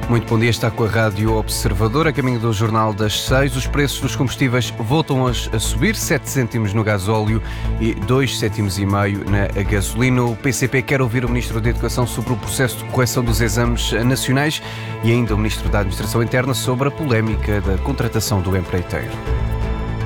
Muito bom dia, está com a Rádio Observador. A caminho do Jornal das 6, os preços dos combustíveis voltam a subir, 7 cêntimos no gasóleo e 2 cêntimos e meio na gasolina. O PCP quer ouvir o Ministro da Educação sobre o processo de correção dos exames nacionais e ainda o Ministro da Administração Interna sobre a polémica da contratação do empreiteiro.